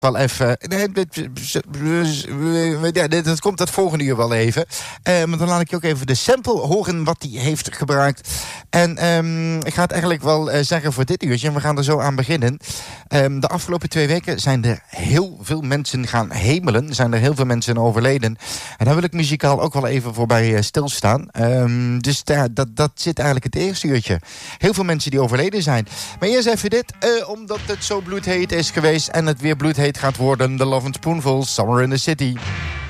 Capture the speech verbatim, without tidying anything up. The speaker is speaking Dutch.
Wel even. Ja, dat komt het volgende uur wel even. Uh, maar dan laat ik je ook even de sample horen wat hij heeft gebruikt. En um, ik ga het eigenlijk wel uh, zeggen voor dit uurtje. En we gaan er zo aan beginnen. Um, de afgelopen twee weken zijn er heel veel mensen gaan hemelen. Zijn er heel veel mensen overleden. En daar wil ik muzikaal ook wel even voorbij uh, stilstaan. Um, dus uh, dat, dat zit eigenlijk het eerste uurtje. Heel veel mensen die overleden zijn. Maar eerst even dit. Uh, omdat het zo bloedheet is geweest en het weer bloedheet gaat worden. The Lovin' Spoonful, Summer in the City.